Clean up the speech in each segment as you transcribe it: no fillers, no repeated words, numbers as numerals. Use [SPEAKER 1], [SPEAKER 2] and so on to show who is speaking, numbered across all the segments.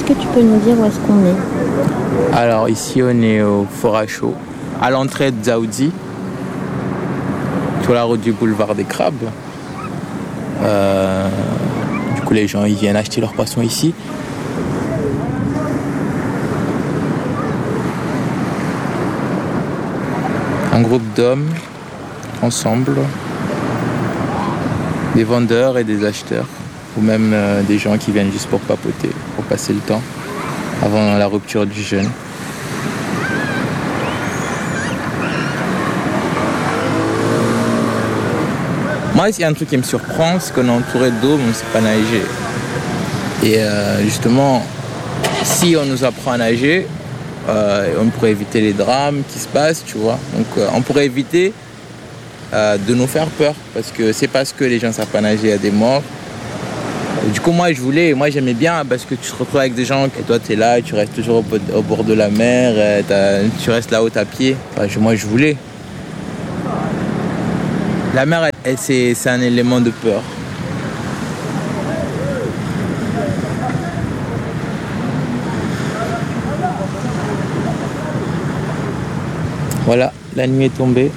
[SPEAKER 1] que tu peux nous dire où est-ce qu'on est?
[SPEAKER 2] Alors ici on est au Fort à Chaud, à l'entrée de Dzaoudzi, sur la route du boulevard des Crabes. Du coup les gens ils viennent acheter leurs poissons ici. Un groupe d'hommes ensemble, des vendeurs et des acheteurs, ou même des gens qui viennent juste pour papoter, pour passer le temps avant la rupture du jeûne. Moi, il y a un truc qui me surprend, c'est qu'on est entouré d'eau, mais on ne sait pas nager. Et justement, si on nous apprend à nager, on pourrait éviter les drames qui se passent, tu vois. Donc on pourrait éviter de nous faire peur, parce que c'est parce que les gens ne savent pas nager, il y a des morts. Du coup, moi j'aimais bien, parce que tu te retrouves avec des gens, et toi tu es là, tu restes toujours au bord de la mer, tu restes là-haut à pied. Enfin, moi je voulais. La mer, c'est un élément de peur. Voilà, la nuit est tombée.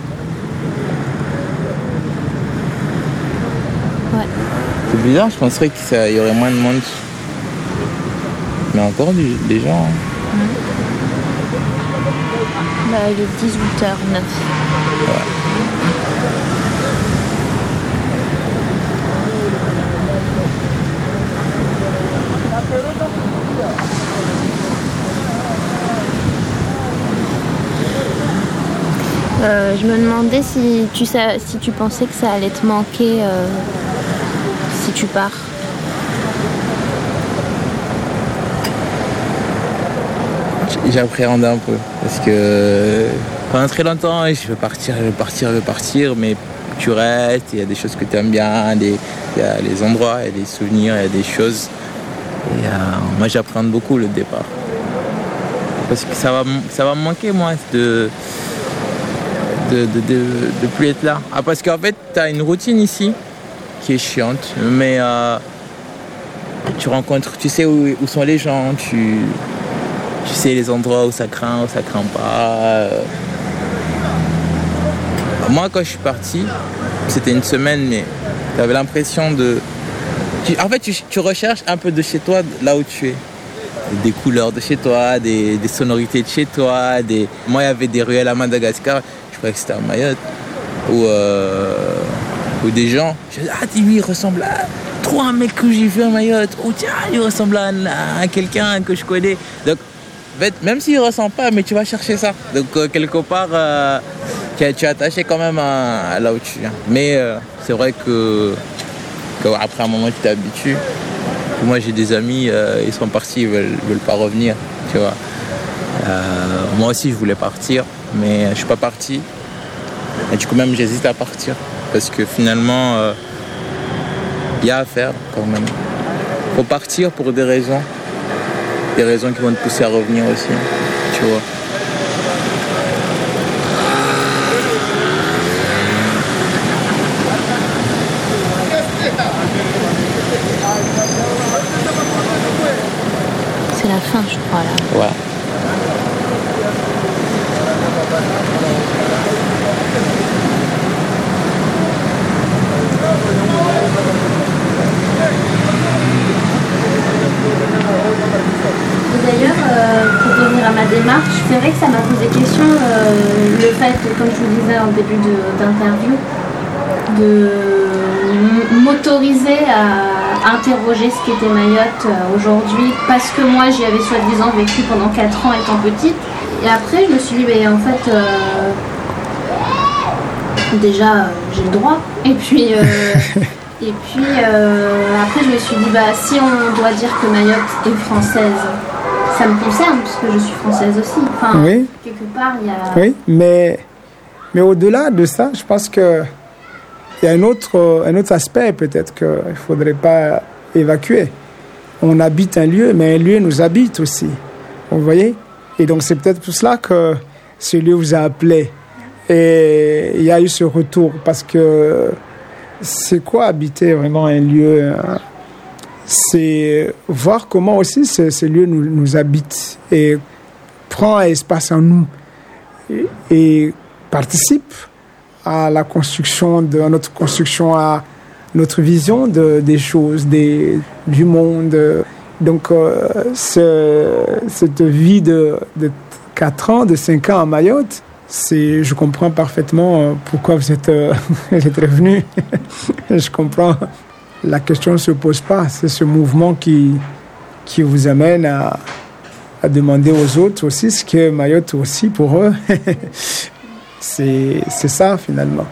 [SPEAKER 1] Ouais.
[SPEAKER 2] C'est bizarre, je penserais qu'il y aurait moins de monde. Mais encore des gens. Hein.
[SPEAKER 1] Bah, il est 18h09.
[SPEAKER 2] Ouais.
[SPEAKER 1] Je me demandais si tu pensais que ça allait te manquer si tu pars.
[SPEAKER 2] J'appréhende un peu parce que pendant très longtemps je veux partir, mais tu restes, il y a des choses que tu aimes bien, il y a les endroits, il y a des souvenirs, il y a des choses. Et moi j'appréhende beaucoup le départ. Parce que ça va me manquer moi de plus être là. Ah, parce qu'en fait tu as une routine ici qui est chiante, mais tu rencontres, tu sais où sont les gens, tu sais les endroits où ça craint pas. Moi quand je suis parti, c'était une semaine, mais tu avais l'impression en fait tu recherches un peu de chez toi là où tu es. Des couleurs de chez toi, des sonorités de chez toi. Moi il y avait des ruelles à Madagascar, je croyais que c'était à Mayotte. Ou des gens, je dis, ah lui il ressemble à trop un mec que j'ai vu à Mayotte. Oh tiens, il ressemble à quelqu'un que je connais. Donc en fait, même s'il ne ressemble pas, mais tu vas chercher ça. Donc quelque part, tu es attaché quand même à là où tu viens. Mais c'est vrai qu'après un moment, tu t'habitues. Moi, j'ai des amis, ils sont partis, ils veulent pas revenir. Tu vois. Moi aussi, je voulais partir, mais je ne suis pas parti. Et du coup, même, j'hésite à partir. Parce que finalement, il y a à faire quand même. Il faut partir pour des raisons. Des raisons qui vont te pousser à revenir aussi, tu vois.
[SPEAKER 1] C'est la fin, je crois, là.
[SPEAKER 2] Ouais.
[SPEAKER 1] D'ailleurs, pour revenir à ma démarche, c'est vrai que ça m'a posé question, le fait, comme je vous disais en début d'interview, de m'autoriser à interroger ce qu'était Mayotte aujourd'hui, parce que moi j'y avais soi-disant vécu pendant 4 ans étant petite. Et après je me suis dit, mais en fait, déjà j'ai le droit. Et puis après je me suis dit, si on doit dire que Mayotte est française, ça me concerne, parce que je suis française aussi. Enfin, oui. Quelque part, il y a...
[SPEAKER 3] Oui, mais au-delà de ça, je pense qu'il y a un autre aspect peut-être qu'il ne faudrait pas évacuer. On habite un lieu, mais un lieu nous habite aussi. Vous voyez ? Et donc, c'est peut-être pour cela que ce lieu vous a appelé. Et il y a eu ce retour, parce que c'est quoi habiter vraiment un lieu c'est voir comment aussi ces lieux nous habitent et prend espace en nous et participe à la construction, à notre construction, à notre vision des choses, du monde. Donc, cette vie de 4 ans, de 5 ans à Mayotte, je comprends parfaitement pourquoi vous êtes revenu. Je comprends. La question ne se pose pas. C'est ce mouvement qui vous amène à demander aux autres aussi ce que Mayotte aussi pour eux. C'est ça finalement.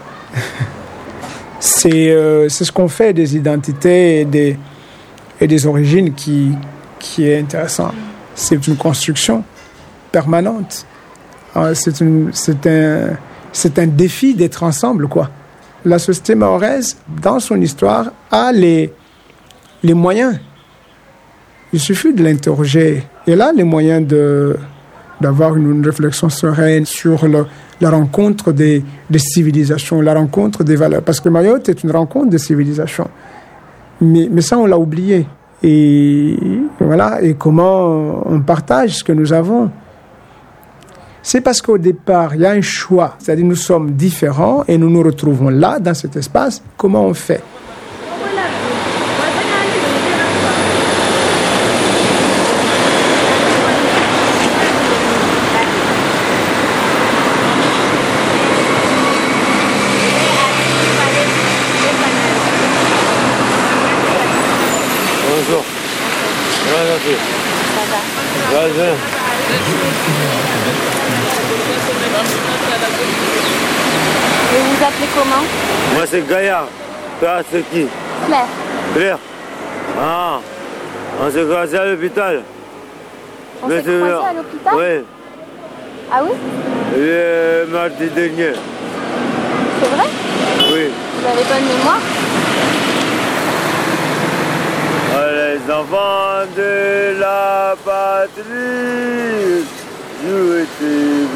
[SPEAKER 3] C'est ce qu'on fait des identités et des origines qui est intéressant. C'est une construction permanente. C'est un défi d'être ensemble, quoi. La société mahoraise, dans son histoire, a les moyens. Il suffit de l'interroger. Elle a les moyens d'avoir une réflexion sereine sur la rencontre des civilisations, la rencontre des valeurs. Parce que Mayotte est une rencontre de civilisations. Mais ça, on l'a oublié. Et voilà. Et comment on partage ce que nous avons. C'est parce qu'au départ, il y a un choix. C'est-à-dire nous sommes différents et nous nous retrouvons là, dans cet espace. Comment on fait ?
[SPEAKER 4] Bonjour. Vas-y.
[SPEAKER 5] Et vous vous appelez comment?
[SPEAKER 4] Moi c'est Gaïa. Toi c'est qui?
[SPEAKER 5] Claire.
[SPEAKER 4] Claire. Ah, on s'est croisés à l'hôpital.
[SPEAKER 5] On s'est croisés à l'hôpital?
[SPEAKER 4] Oui.
[SPEAKER 5] Ah oui?
[SPEAKER 4] Le mardi dernier.
[SPEAKER 5] C'est vrai?
[SPEAKER 4] Oui.
[SPEAKER 5] Vous avez bonne mémoire?
[SPEAKER 4] Les enfants de la patrie, jouez